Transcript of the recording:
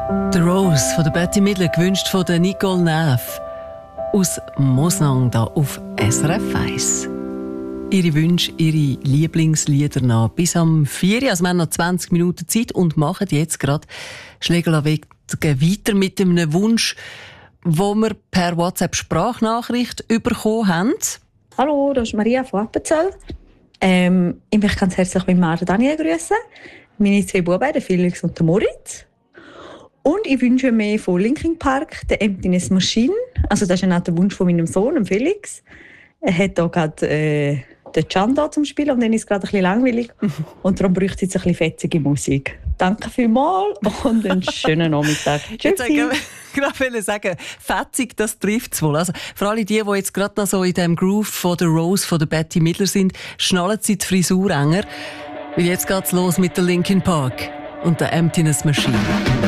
The Rose von der Betty Midler, gewünscht von der Nicole Neff aus Mosnang da auf SRF 1. Ihre Wünsche, Ihre Lieblingslieder nach bis am 4 Uhr. Also wir haben noch 20 Minuten Zeit und machen jetzt gerade Schlägerweg weiter mit einem Wunsch, wo wir per WhatsApp-Sprachnachricht bekommen haben. Hallo, das ist Maria von Appenzell. Ich möchte ganz herzlich meinen Mann Daniel grüßen, meine 2 Buben, den Felix und den Moritz. Und ich wünsche mir von Linkin Park den Emptiness Machine. Also das ist auch der Wunsch von meinem Sohn, dem Felix. Er hat hier gerade den Can da zum Spielen und dann ist es gerade ein bisschen langweilig. Und darum bräuchte es jetzt ein bisschen fetzige Musik. Danke vielmals und einen schönen Nachmittag. Tschüss. Ich wollte sagen, fetzig, das trifft es wohl. Also, für alle die jetzt gerade noch so in dem Groove von der Rose, von der Betty Midler sind, schnallen sie die Frisur enger. Weil jetzt geht's los mit der Linkin Park und der Emptiness Machine.